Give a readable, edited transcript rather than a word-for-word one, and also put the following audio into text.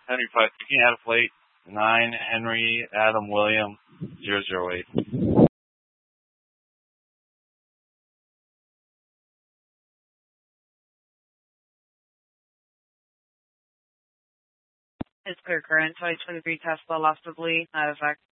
Henry 5, taking out of plate 9, Henry Adam William 008. It's clear current, 2023 Tesla, lost of Lee, not effect.